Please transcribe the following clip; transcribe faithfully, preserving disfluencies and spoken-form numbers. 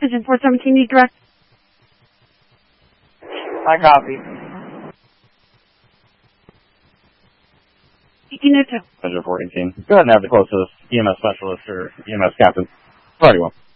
Engine four seventeen, need direct. I copy. eighteen oh two. Engine four eighteen. Go ahead and have the closest E M S specialist or E M S captain. Priority one.